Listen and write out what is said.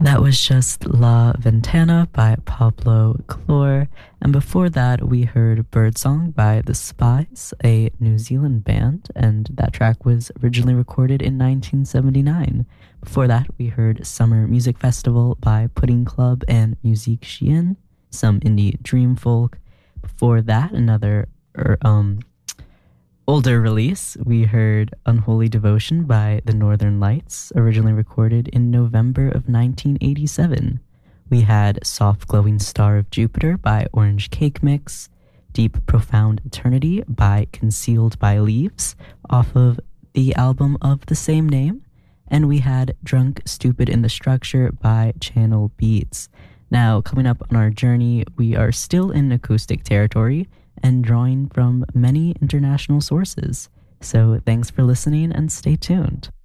That was just La Ventana by Pablo Clore, and before that we heard Birdsong by The Spies, a New Zealand band, and that track was originally recorded in 1979. Before that we heard Summer Music Festival by Pudding Club and Musique Chien, some indie dream folk. Before that, another older release, we heard Unholy Devotion by The Northern Lights, originally recorded in November of 1987. We had Soft Glowing Star of Jupiter by Orange Cake Mix, Deep Profound Eternity by Concealed by Leaves, off of the album of the same name, and we had Drunk Stupid in the Structure by Channel Beats. Now, coming up on our journey, we are still in acoustic territory, and drawing from many international sources. So thanks for listening and stay tuned.